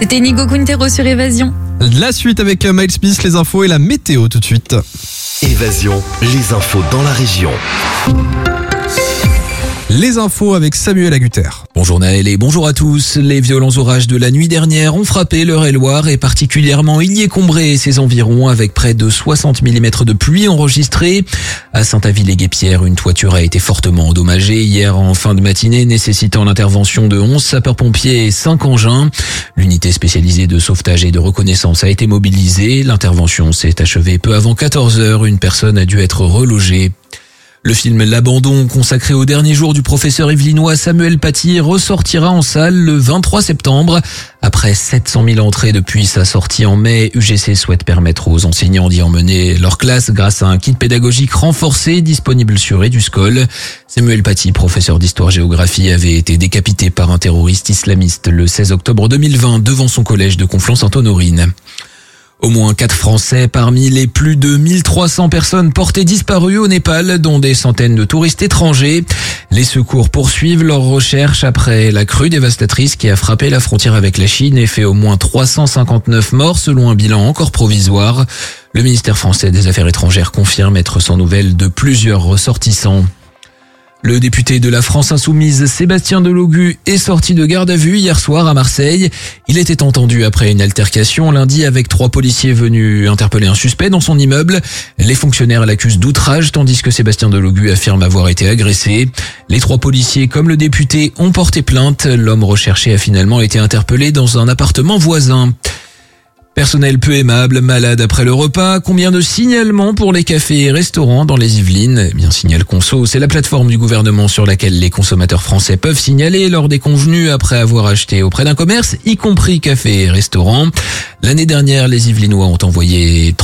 C'était Nico Quintero sur Évasion. La suite avec Miles Smith, les infos et la météo tout de suite. Évasion, les infos dans la région. Les infos avec Samuel Agutter. Bonjour Naël et bonjour à tous. Les violents orages de la nuit dernière ont frappé l'Eure-et-Loir et particulièrement Illier-Combré et ses environs avec près de 60 mm de pluie enregistrée. À Saint-Aville-les-Guêpières, une toiture a été fortement endommagée hier en fin de matinée, nécessitant l'intervention de 11 sapeurs-pompiers et 5 engins. L'unité spécialisée de sauvetage et de reconnaissance a été mobilisée. L'intervention s'est achevée peu avant 14h. Une personne a dû être relogée. Le film L'Abandon, consacré au dernier jour du professeur yvelinois Samuel Paty, ressortira en salle le 23 septembre. Après 700 000 entrées depuis sa sortie en mai, UGC souhaite permettre aux enseignants d'y emmener leur classe grâce à un kit pédagogique renforcé disponible sur Eduscol. Samuel Paty, professeur d'histoire-géographie, avait été décapité par un terroriste islamiste le 16 octobre 2020 devant son collège de Conflans-Sainte-Honorine. Au moins 4 Français parmi les plus de 1300 personnes portées disparues au Népal, dont des centaines de touristes étrangers. Les secours poursuivent leurs recherches après la crue dévastatrice qui a frappé la frontière avec la Chine et fait au moins 359 morts selon un bilan encore provisoire. Le ministère français des Affaires étrangères confirme être sans nouvelles de plusieurs ressortissants. Le député de la France Insoumise, Sébastien Delogu, est sorti de garde à vue hier soir à Marseille. Il était entendu après une altercation lundi avec 3 policiers venus interpeller un suspect dans son immeuble. Les fonctionnaires l'accusent d'outrage tandis que Sébastien Delogu affirme avoir été agressé. Les 3 policiers, comme le député, ont porté plainte. L'homme recherché a finalement été interpellé dans un appartement voisin. Personnel peu aimable, malade après le repas, combien de signalements pour les cafés et restaurants dans les Yvelines ? Eh bien, Signal Conso, c'est la plateforme du gouvernement sur laquelle les consommateurs français peuvent signaler lors des convenus après avoir acheté auprès d'un commerce, y compris cafés et restaurants. L'année dernière, les Yvelinois ont envoyé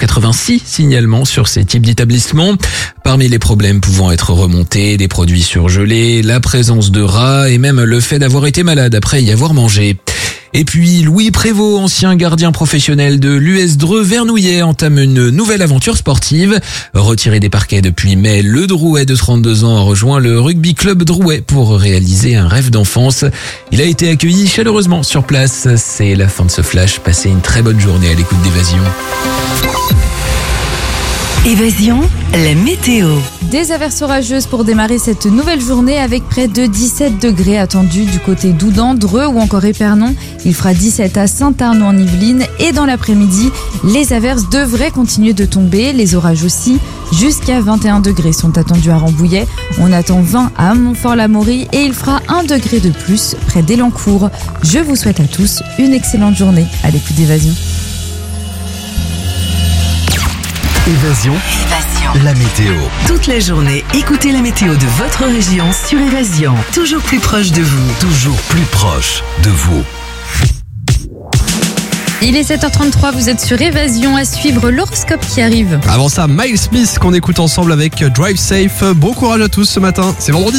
386 signalements sur ces types d'établissements. Parmi les problèmes pouvant être remontés, des produits surgelés, la présence de rats et même le fait d'avoir été malade après y avoir mangé. Et puis, Louis Prévost, ancien gardien professionnel de l'US Dreux Vernouillet, entame une nouvelle aventure sportive. Retiré des parquets depuis mai, le Drouais de 32 ans a rejoint le rugby club Drouais pour réaliser un rêve d'enfance. Il a été accueilli chaleureusement sur place. C'est la fin de ce flash. Passez une très bonne journée à l'écoute d'Évasion. Évasion, la météo. Des averses orageuses pour démarrer cette nouvelle journée avec près de 17 degrés attendus du côté d'Oudan, Dreux ou encore Épernon. Il fera 17 à Saint-Arnaud en Yvelines et dans l'après-midi, les averses devraient continuer de tomber, les orages aussi. Jusqu'à 21 degrés sont attendus à Rambouillet. On attend 20 à Montfort-l'Amaury et il fera 1 degré de plus près d'Elancourt. Je vous souhaite à tous une excellente journée à l'écoute d'Évasion. Évasion, la météo. Toute la journée, écoutez la météo de votre région sur Évasion. Toujours plus proche de vous. Toujours plus proche de vous. Il est 7h33, vous êtes sur Évasion, à suivre l'horoscope qui arrive. Avant ça, Miles Smith qu'on écoute ensemble avec Drive Safe. Bon courage à tous ce matin, c'est vendredi.